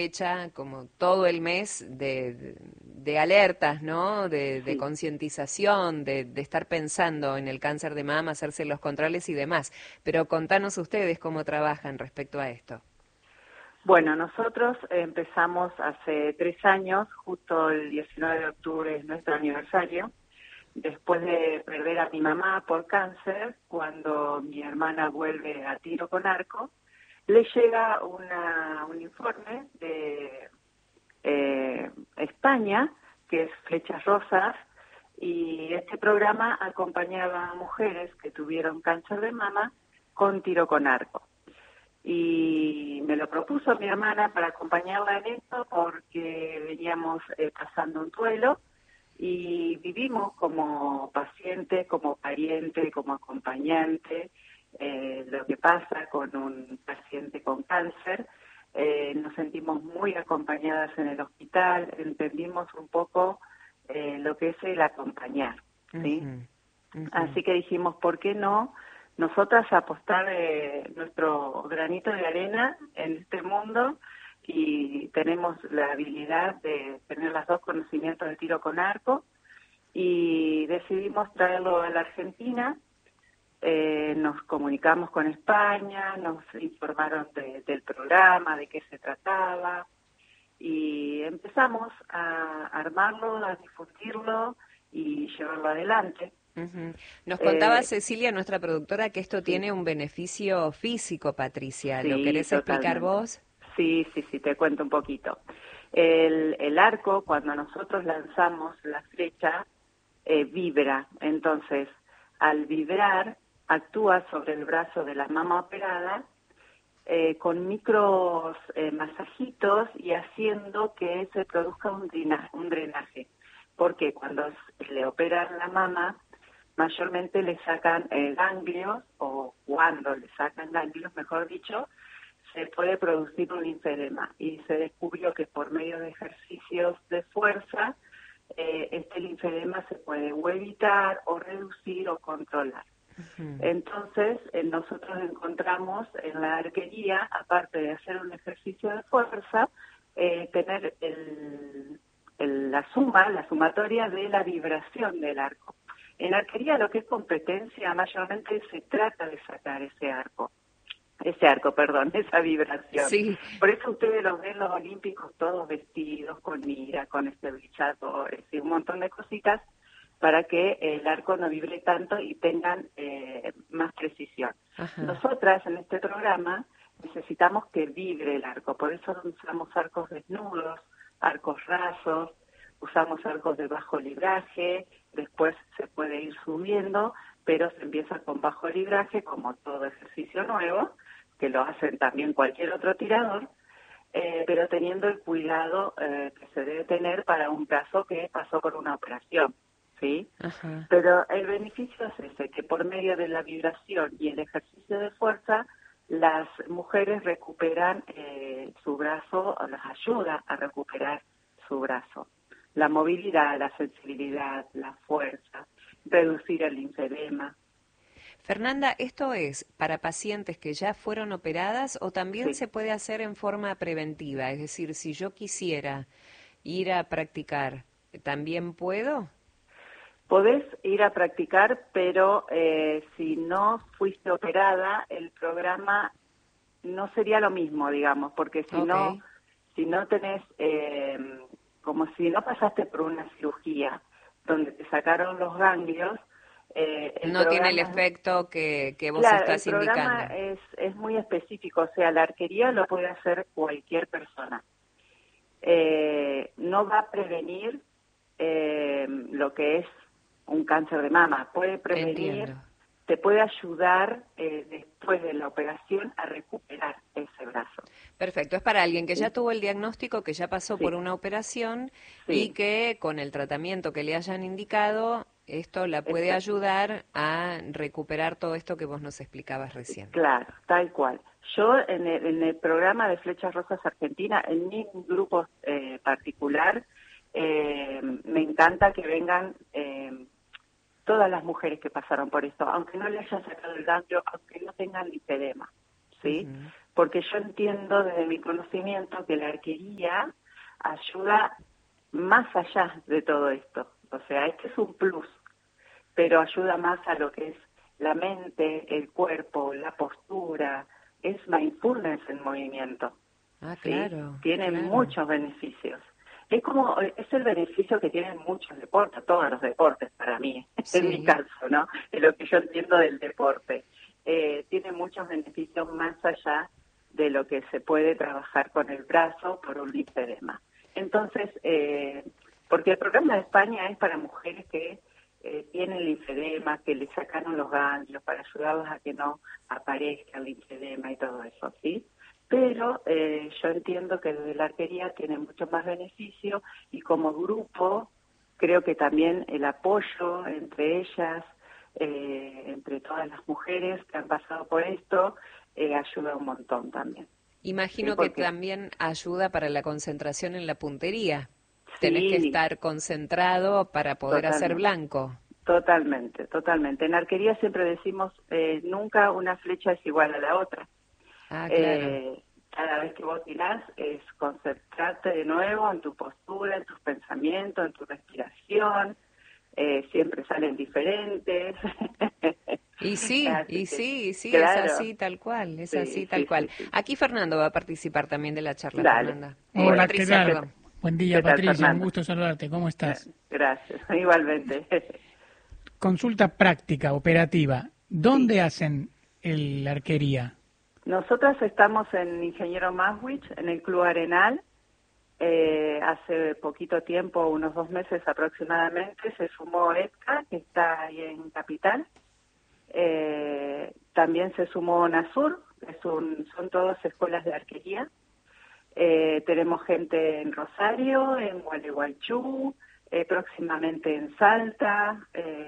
fecha, como todo el mes, de alertas, ¿no? De Sí. concientización, de estar pensando en el cáncer de mama, hacerse los controles y demás. Pero contanos ustedes cómo trabajan respecto a esto. Bueno, nosotros empezamos hace 3 años, justo el 19 de octubre es nuestro aniversario, después de perder a mi mamá por cáncer, cuando mi hermana vuelve a tiro con arco, le llega un informe de España, que es Flechas Rosas, y este programa acompañaba a mujeres que tuvieron cáncer de mama con tiro con arco. Y me lo propuso mi hermana para acompañarla en esto porque veníamos pasando un duelo y vivimos como paciente, como pariente, como acompañante, lo que pasa con un paciente con cáncer. Nos sentimos muy acompañadas en el hospital, entendimos un poco lo que es el acompañar, ¿sí? Ujú, ujú. Así que dijimos, ¿por qué no nosotras apostar nuestro granito de arena en este mundo? Y tenemos la habilidad de tener las dos conocimientos de tiro con arco y decidimos traerlo a la Argentina. Nos comunicamos con España, nos informaron del programa, de qué se trataba y empezamos a armarlo, a difundirlo y llevarlo adelante. Ujú. Nos contaba Eh, Cecilia, nuestra productora, que esto sí, tiene un beneficio físico, Patricia. ¿Lo sí, querés explicar totalmente. vos? Sí, sí, sí, te cuento un poquito. El arco, cuando nosotros lanzamos la flecha, vibra. Entonces, al vibrar, actúa sobre el brazo de la mama operada con micros masajitos y haciendo que se produzca un drenaje. Porque cuando le operan la mama, mayormente le sacan ganglios, o cuando le sacan ganglios, mejor dicho, se puede producir un linfedema. Y se descubrió que por medio de ejercicios de fuerza, este linfedema se puede o evitar, o reducir, o controlar. Ujú. Entonces, nosotros encontramos en la arquería, aparte de hacer un ejercicio de fuerza, tener la sumatoria de la vibración del arco. En arquería lo que es competencia, mayormente se trata de sacar perdón, esa vibración. Sí. Por eso ustedes los ven los olímpicos todos vestidos con mira, con estabilizadores y un montón de cositas para que el arco no vibre tanto y tengan más precisión. Ajá. Nosotras en este programa necesitamos que vibre el arco, por eso usamos arcos desnudos, arcos rasos, usamos arcos de bajo libraje, después se puede ir subiendo, pero se empieza con bajo libraje, como todo ejercicio nuevo, que lo hacen también cualquier otro tirador, pero teniendo el cuidado que se debe tener para un caso que pasó por una operación, ¿sí? Ajá. Pero el beneficio es ese, que por medio de la vibración y el ejercicio de fuerza, las mujeres recuperan su brazo, o las ayuda a recuperar su brazo. La movilidad, la sensibilidad, la fuerza, reducir el linfedema. Fernanda, ¿esto es para pacientes que ya fueron operadas o también Sí. se puede hacer en forma preventiva? Es decir, si yo quisiera ir a practicar, ¿también puedo? Podés ir a practicar, pero si no fuiste operada, el programa no sería lo mismo, digamos, porque Ok. si no tenés, como si no pasaste por una cirugía donde te sacaron los ganglios, el No tiene el programa, efecto que vos claro, el estás programa indicando. es muy específico, o sea, la arquería lo puede hacer cualquier persona. No va a prevenir lo que es un cáncer de mama, puede prevenir, Entiendo. te puede ayudar después de la operación a recuperar ese brazo. Perfecto, es para alguien que ya ¿Sí? tuvo el diagnóstico, que ya pasó por Sí, una operación y sí, que con el tratamiento que le hayan indicado, esto la puede exacto. ayudar a recuperar todo esto que vos nos explicabas recién. Claro, tal cual. Yo en el programa de Flechas Rosas Argentina, en mi grupo particular, me encanta que vengan todas las mujeres que pasaron por esto, aunque no le hayan sacado el ganglio, aunque no tengan linfedema, ¿sí? Ujú. porque yo entiendo desde mi conocimiento que la arquería ayuda más allá de todo esto. O sea, este es un plus, pero ayuda más a lo que es la mente, el cuerpo, la postura. Es mindfulness en movimiento. Ah, ¿Sí? claro, Tiene claro. muchos beneficios. Es el beneficio que tienen muchos deportes, todos los deportes para mí, en mi Sí. caso, ¿no? Es lo que yo entiendo del deporte. Tiene muchos beneficios más allá de lo que se puede trabajar con el brazo por un linfedema. Entonces, porque el programa de España es para mujeres que tienen linfedema, que le sacaron los ganglios para ayudarlas a que no aparezca el linfedema y todo eso, ¿sí? Pero yo entiendo que desde la arquería tiene mucho más beneficio y como grupo creo que también el apoyo entre ellas, entre todas las mujeres que han pasado por esto, ayuda un montón también. ¿Sí? Imagino que Porque también ayuda para la concentración en la puntería. Tenés que sí, estar concentrado para poder hacer totalmente. blanco. Totalmente, totalmente. En arquería siempre decimos, nunca una flecha es igual a la otra. Ah, claro. Cada vez que vos tirás es concentrarte de nuevo en tu postura, en tus pensamientos, en tu respiración. Siempre salen diferentes. Así que, Y sí, es claro, así tal cual, es sí, así tal sí, cual. sí, sí. Aquí Fernando va a participar también de la charla, Dale. Fernanda. Hola, Bueno, ¿qué Patricia, tal? perdón. Buen día, ¿qué tal, Patricia, un Fernando? gusto saludarte. ¿Cómo estás? Gracias, igualmente. Consulta práctica, operativa. Sí. ¿Dónde hacen la arquería? Nosotras estamos en Ingeniero Maswich, en el Club Arenal. Hace poquito tiempo, unos 2 meses aproximadamente, se sumó EPCA, que está ahí en Capital. También se sumó NASUR, son todas escuelas de arquería. Tenemos gente en Rosario, en Gualeguaychú, próximamente en Salta,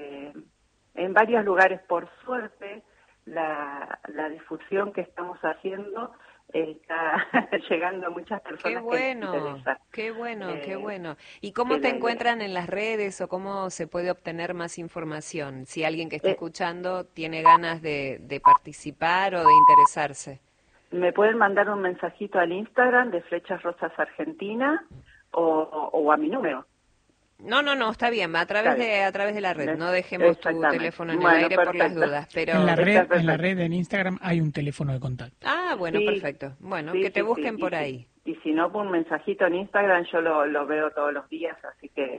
en varios lugares. Por suerte, la difusión que estamos haciendo está llegando a muchas Qué personas que les bueno, interesa, qué bueno, qué eh, bueno. ¿Y que cómo es te la idea. encuentran en las redes o cómo se puede obtener más información? Si alguien que está Eh, escuchando tiene ganas de participar o de interesarse. Me pueden mandar un mensajito al Instagram de Flechas Rosas Argentina o a mi número. No, no, no, está bien, Está bien. a través de la red. No dejemos tu Exactamente. teléfono en el Bueno, aire por las perfecto. dudas, En la pero... Está red, en la perfecto. red en Instagram hay un teléfono de contacto. Ah, bueno, Sí, perfecto. Bueno, que sí, te sí, sí. busquen por ahí. Y si no, por un mensajito en Instagram, yo lo veo todos los días, así que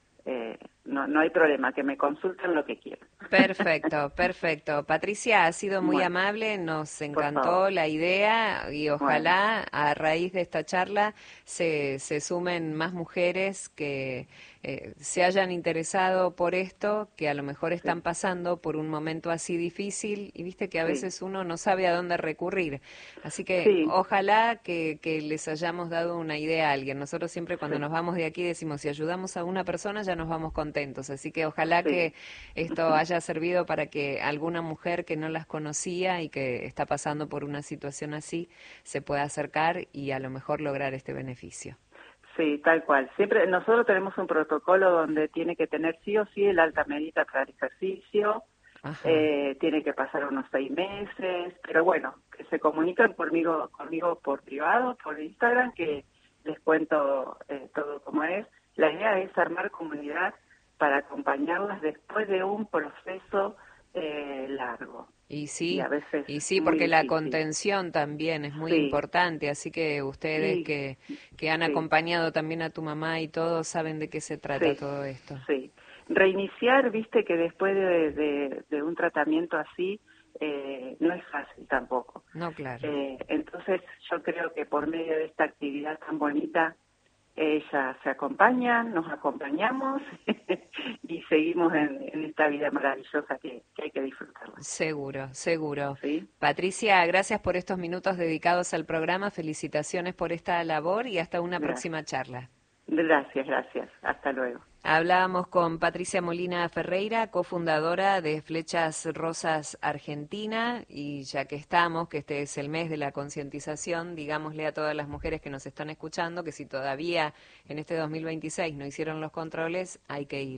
no hay problema, que me consulten lo que quieran. Perfecto, perfecto. Patricia, ha sido muy Bueno, amable, nos por favor. encantó la idea y Bueno, ojalá a raíz de esta charla se sumen más mujeres que se hayan interesado por esto, que a lo mejor están sí, pasando por un momento así difícil y viste que a sí, veces uno no sabe a dónde recurrir. Así que sí, ojalá que les hayamos dado una idea a alguien. Nosotros siempre cuando sí, nos vamos de aquí decimos, si ayudamos a una persona ya nos vamos contentos. Así que ojalá sí. que esto haya servido para que alguna mujer que no las conocía y que está pasando por una situación así se pueda acercar y a lo mejor lograr este beneficio. Sí, tal cual. Siempre nosotros tenemos un protocolo donde tiene que tener sí o sí el alta médica para el ejercicio, Ajá. tiene que pasar unos 6 meses, pero bueno, que se comunican conmigo por privado, por Instagram, que les cuento todo como es. La idea es armar comunidad para acompañarlas después de un proceso largo y a veces Y sí, muy porque la difícil. contención también es muy Sí, importante, así que ustedes y que han sí. acompañado también a tu mamá y todos saben de qué se trata Sí, todo esto. sí. Reiniciar, viste que después de un tratamiento así, no es fácil tampoco. No, claro. Entonces yo creo que por medio de esta actividad tan bonita, ellas se acompañan, nos acompañamos y seguimos en esta vida maravillosa que hay que disfrutarla. Seguro, seguro. ¿Sí? Patricia, gracias por estos minutos dedicados al programa, felicitaciones por esta labor y hasta una Gracias. próxima charla. Gracias, gracias. Hasta luego. Hablábamos con Patricia Molina Ferreira, cofundadora de Flechas Rosas Argentina, y ya que estamos, que este es el mes de la concientización, digámosle a todas las mujeres que nos están escuchando que si todavía en este 2026 no hicieron los controles, hay que ir.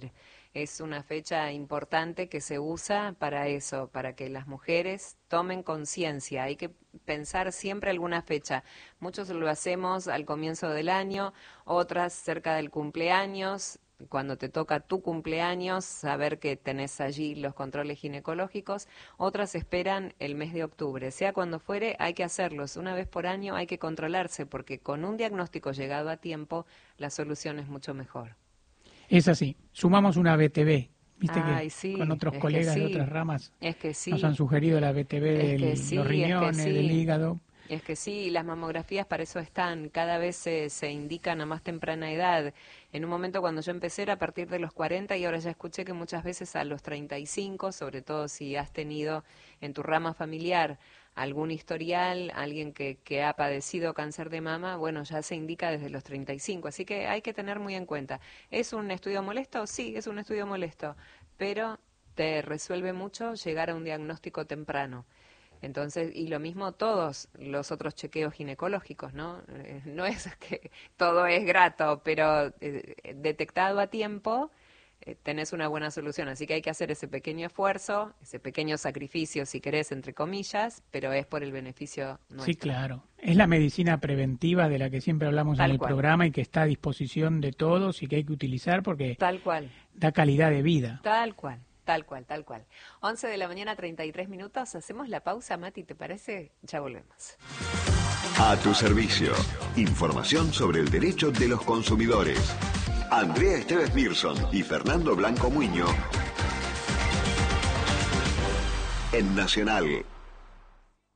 Es una fecha importante que se usa para eso, para que las mujeres tomen conciencia. Hay que pensar siempre alguna fecha. Muchos lo hacemos al comienzo del año, otras cerca del cumpleaños. Cuando te toca tu cumpleaños, saber que tenés allí los controles ginecológicos. Otras esperan el mes de octubre. Sea cuando fuere, hay que hacerlos. Una vez por año hay que controlarse, porque con un diagnóstico llegado a tiempo, la solución es mucho mejor. Es así. Sumamos una BTV. Viste que sí, con otros colegas de otras ramas nos han sugerido la BTV de los riñones, del hígado. Es que sí, las mamografías para eso están, cada vez se indican a más temprana edad. En un momento cuando yo empecé era a partir de los 40 y ahora ya escuché que muchas veces a los 35, sobre todo si has tenido en tu rama familiar algún historial, alguien que ha padecido cáncer de mama, bueno, ya se indica desde los 35, así que hay que tener muy en cuenta. ¿Es un estudio molesto? Sí, es un estudio molesto, pero te resuelve mucho llegar a un diagnóstico temprano. Entonces, y lo mismo todos los otros chequeos ginecológicos, ¿no? No es que todo es grato, pero detectado a tiempo tenés una buena solución. Así que hay que hacer ese pequeño esfuerzo, ese pequeño sacrificio, si querés, entre comillas, pero es por el beneficio nuestro. Sí, claro. Es la medicina preventiva de la que siempre hablamos en el programa y que está a disposición de todos y que hay que utilizar porque tal cual da calidad de vida. Tal cual. Tal cual, tal cual. 11 de la mañana, 33 minutos. Hacemos la pausa, Mati, ¿te parece? Ya volvemos. A tu servicio. Información sobre el derecho de los consumidores. Andrea Esteves Mirson y Fernando Blanco Muño. En Nacional.